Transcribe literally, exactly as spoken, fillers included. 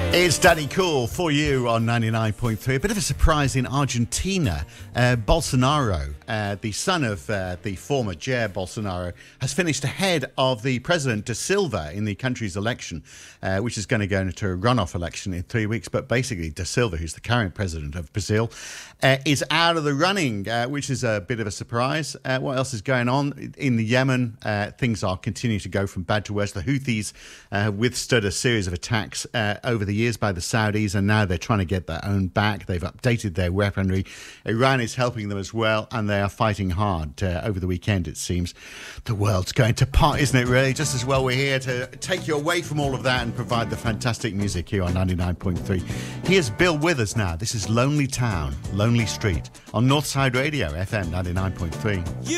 It's Danny Cool for you on ninety-nine point three. A bit of a surprise in Argentina. Uh, Bolsonaro, uh, the son of uh, the former Jair Bolsonaro, has finished ahead of the President da Silva in the country's election, uh, which is going to go into a runoff election in three weeks. But basically, da Silva, who's the current president of Brazil, uh, is out of the running, uh, which is a bit of a surprise. Uh, what else is going on? In the Yemen, uh, things are continuing to go from bad to worse. The Houthis uh, have withstood a series of attacks uh, over the years by the Saudis, and now they're trying to get their own back. They've updated their weaponry. Iran is helping them as well, and they are fighting hard. Uh, over the weekend, it seems the world's going to pot, isn't it, really? Just as well we're here to take you away from all of that and provide the fantastic music here on ninety-nine point three. Here's Bill Withers now. This is Lonely Town, Lonely Street on Northside Radio, F M ninety-nine point three.